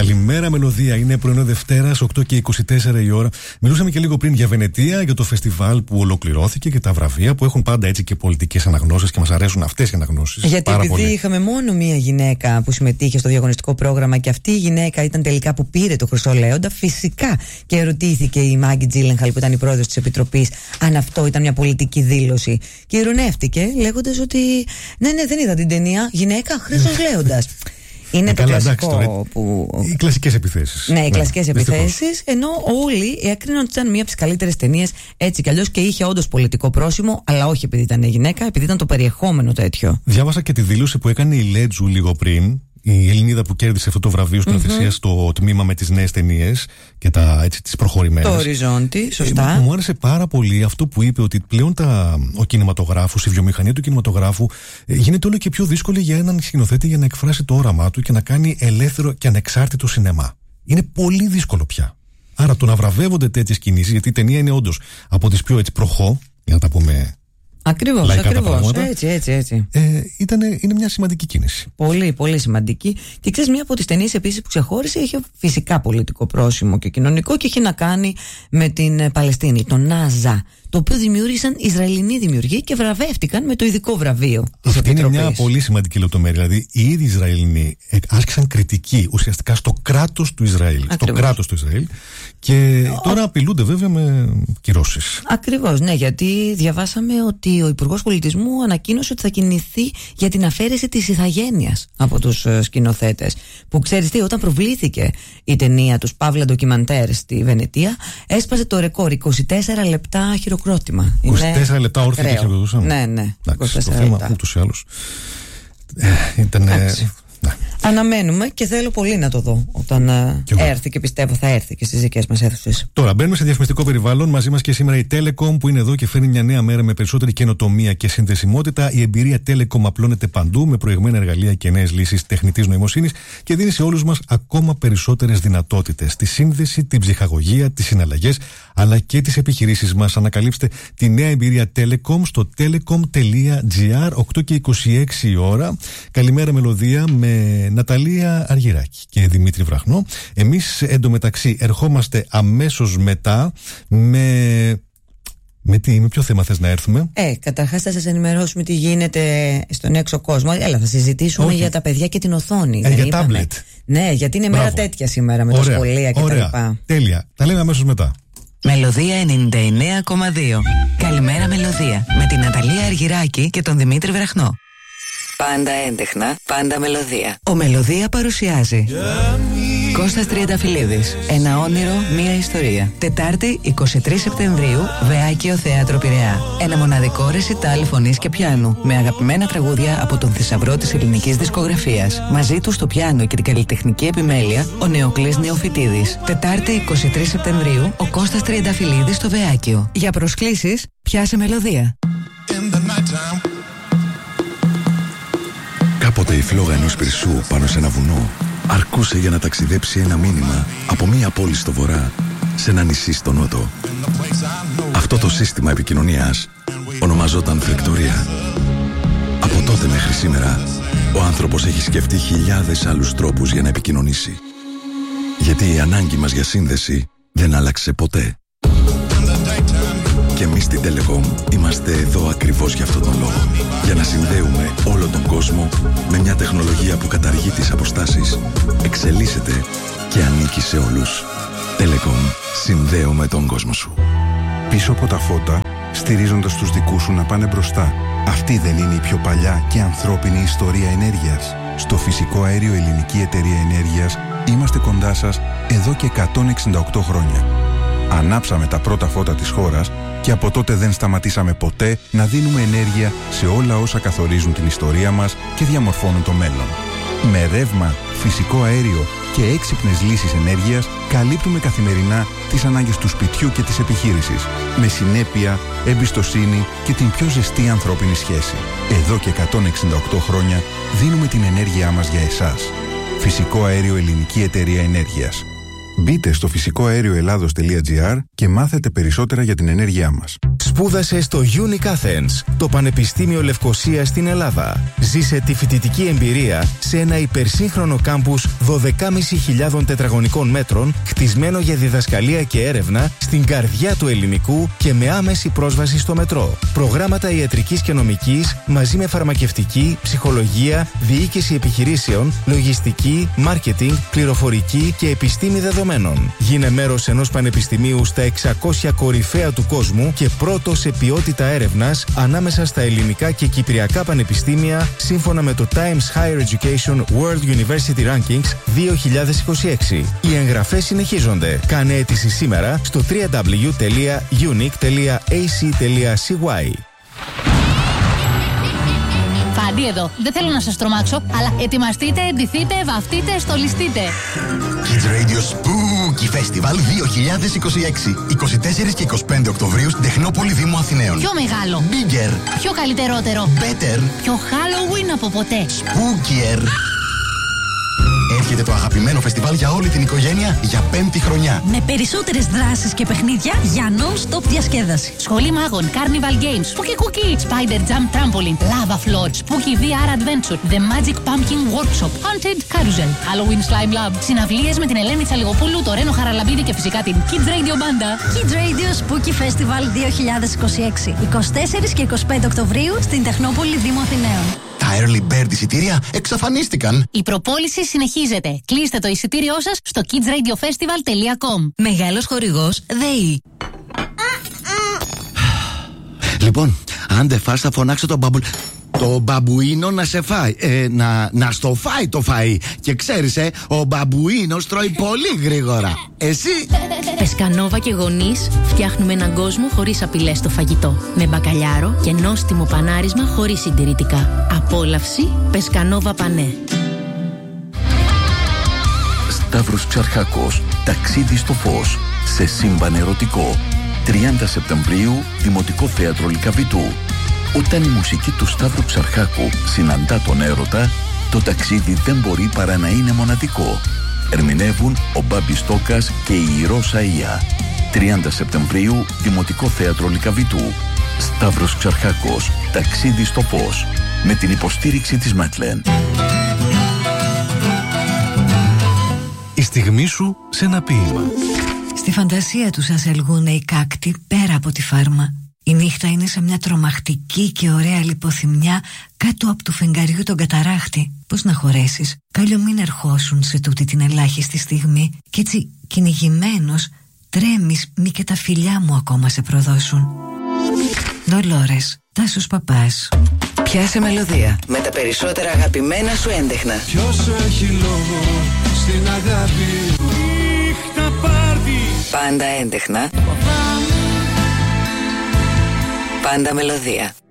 Καλημέρα, Μελωδία. Είναι πρωινό Δευτέρας, 8 και 24 η ώρα. Μιλούσαμε και λίγο πριν για Βενετία, για το φεστιβάλ που ολοκληρώθηκε και τα βραβεία που έχουν πάντα έτσι και πολιτικές αναγνώσεις και μας αρέσουν αυτές οι αναγνώσεις. Γιατί πάρα επειδή πολύ. είχαμε μόνο μία γυναίκα που συμμετείχε στο διαγωνιστικό πρόγραμμα και αυτή η γυναίκα ήταν τελικά που πήρε το Χρυσό Λέοντα, φυσικά και ερωτήθηκε η Μάγκη Τζίλενχαλ, που ήταν η πρόεδρος της Επιτροπής, αν αυτό ήταν μια πολιτική δήλωση. Και ειρωνεύτηκε λέγοντας ότι ναι, δεν είδα την ταινία. Γυναίκα, Χρυσός Λέοντας. Είναι το κλασικό που... Οι κλασικές επιθέσεις. Ναι, οι κλασικές επιθέσεις. Ενώ όλοι έκριναν ότι ήταν μία από τις καλύτερες ταινίες έτσι κι αλλιώς και είχε όντως πολιτικό πρόσημο, αλλά όχι επειδή ήταν γυναίκα, επειδή ήταν το περιεχόμενο τέτοιο. Διάβασα και τη δήλωση που έκανε η Λέτζου λίγο πριν, η Ελληνίδα που κέρδισε αυτό το βραβείο σκηνοθεσία στο τμήμα με τις νέες ταινίες και τις προχωρημένες. Το οριζόντι, σωστά. Μου άρεσε πάρα πολύ αυτό που είπε, ότι πλέον ο κινηματογράφος, η βιομηχανία του κινηματογράφου γίνεται όλο και πιο δύσκολη για έναν σκηνοθέτη για να εκφράσει το όραμά του και να κάνει ελεύθερο και ανεξάρτητο σινεμά. Είναι πολύ δύσκολο πια. Άρα το να βραβεύονται τέτοιες κινήσεις, γιατί η ταινία είναι όντως από τις πιο προχώ, για να τα πούμε. Ακριβώς. Έτσι. Είναι μια σημαντική κίνηση. Πολύ, πολύ σημαντική. Και ξέρεις, μια από τις ταινίες επίσης που ξεχώρισε είχε φυσικά πολιτικό πρόσημο και κοινωνικό και είχε να κάνει με την Παλαιστίνη, το Νάζα, το οποίο δημιούργησαν Ισραηλινοί δημιουργοί και βραβεύτηκαν με το ειδικό βραβείο της Επιτροπής. Είναι μια πολύ σημαντική λεπτομέρεια. Δηλαδή, οι ίδιοι Ισραηλινοί άσκησαν κριτική ουσιαστικά στο κράτος του Ισραήλ. Ακριβώς. Στο κράτος του Ισραήλ. Και τώρα απειλούνται βέβαια με κυρώσεις. Ακριβώς, ναι, γιατί διαβάσαμε ότι ο Υπουργός Πολιτισμού ανακοίνωσε ότι θα κινηθεί για την αφαίρεση της ηθαγένειας από τους σκηνοθέτες. Που ξέρεις τι, όταν προβλήθηκε η ταινία τους Παύλα Ντοκιμαντέρ στη Βενετία, έσπασε το ρεκόρ 24 λεπτά χειροκρότημα. 24 λεπτά όρθια και χειροκροτούσαν. Ναι. Εντάξει, το θέμα ούτως ή άλλως ήταν. Ναι. Αναμένουμε και θέλω πολύ να το δω όταν έρθει, και πιστεύω θα έρθει και στις δικές μας αίθουσες. Τώρα μπαίνουμε σε διαφημιστικό περιβάλλον. Μαζί μας και σήμερα η Telecom, που είναι εδώ και φέρνει μια νέα μέρα με περισσότερη καινοτομία και συνδεσιμότητα. Η εμπειρία Telecom απλώνεται παντού με προηγμένα εργαλεία και νέες λύσεις τεχνητής νοημοσύνης και δίνει σε όλους μας ακόμα περισσότερες δυνατότητες. Τη σύνδεση, την ψυχαγωγία, τις συναλλαγές αλλά και τις επιχειρήσεις μας. Ανακαλύψτε τη νέα εμπειρία Telecom στο telecom.gr, 8 και 26 η ώρα. Καλημέρα, Μελωδία, με Ναταλία Αργυράκη και Δημήτρη Βραχνό. Εμείς εντωμεταξύ ερχόμαστε αμέσως μετά με ποιο θέμα θες να έρθουμε? Καταρχάς θα σας ενημερώσουμε τι γίνεται στον έξω κόσμο. Έλα, θα συζητήσουμε για τα παιδιά και την οθόνη. Για τάμπλετ. Ναι, γιατί είναι μέρα τέτοια σήμερα με τα σχολεία και τα λοιπά. Τέλεια. Τα λέμε αμέσως μετά. Μελωδία 99,2. Καλημέρα, Μελωδία, με την Ναταλία Αργυράκη και τον Δημήτρη Βραχνό. Πάντα έντεχνα, πάντα μελωδία. Ο Μελωδία παρουσιάζει Κώστας Τριανταφυλλίδης, ένα όνειρο, μία ιστορία. Τετάρτη 23 Σεπτεμβρίου, Βεάκιο Θέατρο Πειραιά. Ένα μοναδικό ρεσιτάλ φωνής και πιάνου, με αγαπημένα τραγούδια από τον θησαυρό της ελληνικής δισκογραφίας. Μαζί του στο πιάνο και την καλλιτεχνική επιμέλεια, ο Νεοκλής Νεοφυτίδης. Τετάρτη 23 Σεπτεμβρίου, ο Κώστας Τριανταφυλλίδης στο Βεάκιο. Για προσκλήσεις, πιάσε Μελωδία. Κάποτε η φλόγα ενός πυρσού πάνω σε ένα βουνό αρκούσε για να ταξιδέψει ένα μήνυμα από μία πόλη στο βορρά σε ένα νησί στο νότο. Αυτό το σύστημα επικοινωνίας ονομαζόταν φλεκτορία. Από τότε μέχρι σήμερα ο άνθρωπος έχει σκεφτεί χιλιάδες άλλους τρόπους για να επικοινωνήσει. Γιατί η ανάγκη μας για σύνδεση δεν άλλαξε ποτέ. Και εμείς στην Telecom είμαστε εδώ ακριβώς για αυτόν τον λόγο. Για να συνδέουμε όλο τον κόσμο με μια τεχνολογία που καταργεί τις αποστάσεις, εξελίσσεται και ανήκει σε όλους. Telecom. Συνδέουμε τον κόσμο σου. Πίσω από τα φώτα, στηρίζοντας τους δικούς σου να πάνε μπροστά. Αυτή δεν είναι η πιο παλιά και ανθρώπινη ιστορία ενέργειας? Στο Φυσικό Αέριο Ελληνική Εταιρεία Ενέργειας είμαστε κοντά σας εδώ και 168 χρόνια. Ανάψαμε τα πρώτα φώτα της χώρας και από τότε δεν σταματήσαμε ποτέ να δίνουμε ενέργεια σε όλα όσα καθορίζουν την ιστορία μας και διαμορφώνουν το μέλλον. Με ρεύμα, φυσικό αέριο και έξυπνες λύσεις ενέργειας καλύπτουμε καθημερινά τις ανάγκες του σπιτιού και της επιχείρησης, με συνέπεια, εμπιστοσύνη και την πιο ζεστή ανθρώπινη σχέση. Εδώ και 168 χρόνια δίνουμε την ενέργειά μας για εσάς. Φυσικό Αέριο Ελληνική Εταιρεία Ενέργειας. Μπείτε στο φυσικοαέρioελλάδος.gr και μάθετε περισσότερα για την ενέργειά μας. Σπούδασε στο Unique Athens, το Πανεπιστήμιο Λευκωσίας στην Ελλάδα. Ζήσε τη φοιτητική εμπειρία σε ένα υπερσύγχρονο κάμπους 12.500 τετραγωνικών μέτρων, χτισμένο για διδασκαλία και έρευνα στην καρδιά του ελληνικού και με άμεση πρόσβαση στο μετρό. Προγράμματα ιατρικής και νομικής μαζί με φαρμακευτική, ψυχολογία, διοίκηση επιχειρήσεων, λογιστική, μάρκετινγκ, πληροφορική και επιστήμη δεδομένων. Γίνε μέρος ενός πανεπιστημίου στα 600 κορυφαία του κόσμου και πρώτο σε ποιότητα έρευνας ανάμεσα στα ελληνικά και κυπριακά πανεπιστήμια σύμφωνα με το Times Higher Education World University Rankings 2026. Οι εγγραφές συνεχίζονται. Κάνε αίτηση σήμερα στο www.unique.ac.cy. Φάντι εδώ. Δεν θέλω να σας τρομάξω, αλλά ετοιμαστείτε, εντυθείτε, βαφτείτε, στολιστείτε. Kids Radio Spooky Festival 2026. 24 και 25 Οκτωβρίου στην Τεχνόπολη Δήμου Αθηναίων. Πιο μεγάλο. Bigger. Πιο καλύτερότερο. Better. Πιο Halloween από ποτέ. Spookier. Έρχεται το αγαπημένο φεστιβάλ για όλη την οικογένεια για 5η χρονιά. Με περισσότερες δράσεις και παιχνίδια για non-stop διασκέδαση. Σχολή μάγων, Carnival Games, Spooky Cookie, Spider Jump Trampoline, Lava Floor, Spooky VR Adventure, The Magic Pumpkin Workshop, Haunted Carousel, Halloween Slime Lab. Συναυλίες με την Ελένη Τσαλιγοπούλου, το Ρένο Χαραλαμπίδη και φυσικά την Kids Radio Banda. Kids Radio Spooky Festival 2026. 24 και 25 Οκτωβρίου στην Τεχνόπολη Δήμου Αθηναίων. Τα early bird εισιτήρια εξαφανίστηκαν. Η προπόληση συνεχίζεται. Κλείστε το εισιτήριό σας στο kidsradiofestival.com. Μεγάλος χορηγός ΔΕΗ. Λοιπόν, αν δεν φας θα φωνάξω τον το μπαμπουίνο να σε φάει. Να στο φάει το φαΐ. Και ξέρεις, ο μπαμπουίνος τρώει πολύ γρήγορα. Εσύ? Πεσκανόβα και γονείς φτιάχνουμε έναν κόσμο χωρίς απειλές στο φαγητό. Με μπακαλιάρο και νόστιμο πανάρισμα χωρίς συντηρητικά. Απόλαυση Πεσκανόβα Πανέ. Σταύρος Ξαρχάκος, ταξίδι στο φως, σε σύμπαν ερωτικό. 30 Σεπτεμβρίου, Δημοτικό Θέατρο Λυκαβητού. Όταν η μουσική του Σταύρου Ξαρχάκου συναντά τον έρωτα, το ταξίδι δεν μπορεί παρά να είναι μοναδικό. Ερμηνεύουν ο Μπάμπης Στόκας και η Ρώσα Ία. 30 Σεπτεμβρίου, Δημοτικό Θέατρο Λυκαβητού. Σταύρος Ξαρχάκος, ταξίδι στο φως. Με την υποστήριξη της Μέτλεν. Η στιγμή σου σε ένα ποίημα. Στη φαντασία του σας ελγούνε οι κάκτοι πέρα από τη φάρμα. Η νύχτα είναι σε μια τρομακτική και ωραία λιποθυμιά κάτω από του φεγγαριού τον καταράχτη. Πώς να χωρέσεις, κάλλιο μην ερχόσουν σε τούτη την ελάχιστη στιγμή. Κι έτσι κυνηγημένος τρέμεις μη και τα φιλιά μου ακόμα σε προδώσουν. Ντολόρες, Τάσος Παπάς. Πιάσε μελωδία με τα περισσότερα αγαπημένα σου έντεχνα. Ποιος έχει λόγο στην αγάπη. Νύχτα πάρτι. Πάντα έντεχνα. Πάντα μελωδία.